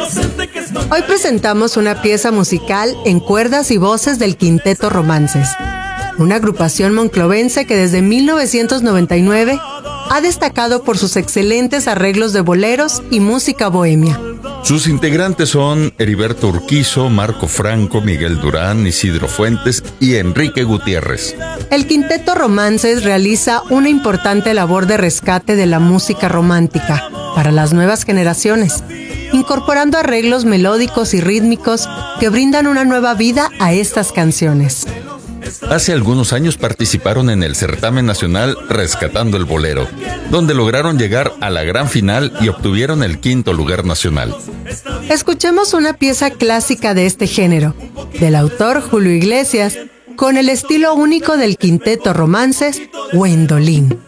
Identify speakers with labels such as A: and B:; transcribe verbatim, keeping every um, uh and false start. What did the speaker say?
A: Hoy presentamos una pieza musical en cuerdas y voces del Quinteto Romances, una agrupación monclovense que desde mil novecientos noventa y nueve ha destacado por sus excelentes arreglos de boleros y música bohemia.
B: Sus integrantes son Heriberto Urquizo, Marco Franco, Miguel Durán, Isidro Fuentes y Enrique Gutiérrez.
A: El Quinteto Romances realiza una importante labor de rescate de la música romántica para las nuevas generaciones, incorporando arreglos melódicos y rítmicos que brindan una nueva vida a estas canciones.
B: Hace algunos años participaron en el certamen nacional Rescatando el Bolero, donde lograron llegar a la gran final y obtuvieron el quinto lugar nacional.
A: Escuchemos una pieza clásica de este género, del autor Julio Iglesias, con el estilo único del Quinteto Romances, Gwendolyn.